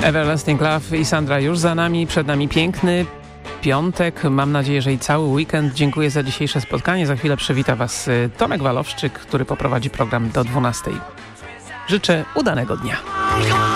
Everlasting Love i Sandra już za nami, przed nami piękny piątek. Mam nadzieję, że i cały weekend. Dziękuję za dzisiejsze spotkanie. Za chwilę przywita Was Tomek Walowczyk, który poprowadzi program do 12. Życzę udanego dnia.